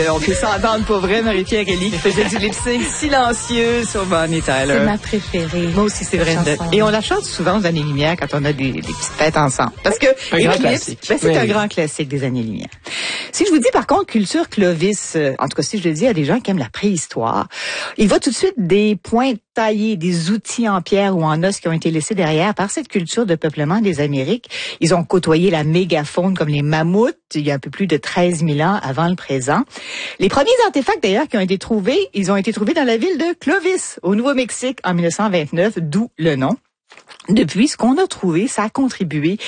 On peut s'entendre pour vrai, Marie-Pierre Ellie, qui faisait du lip-sync silencieux sur Bonnie Tyler. C'est ma préférée. Moi aussi, c'est vrai. Et on la chante souvent aux années-lumière quand on a des petites fêtes ensemble. Parce que un grand classique. C'est un grand classique des années-lumière. Si je vous dis par contre culture Clovis, en tout cas si je le dis à des gens qui aiment la préhistoire, il va tout de suite des points taillés, des outils en pierre ou en os qui ont été laissés derrière par cette culture de peuplement des Amériques. Ils ont côtoyé la mégafaune comme les mammouths il y a un peu plus de 13 000 ans avant le présent. Les premiers artefacts d'ailleurs qui ont été trouvés, ils ont été trouvés dans la ville de Clovis, au Nouveau-Mexique en 1929, d'où le nom. Depuis, ce qu'on a trouvé, ça a contribué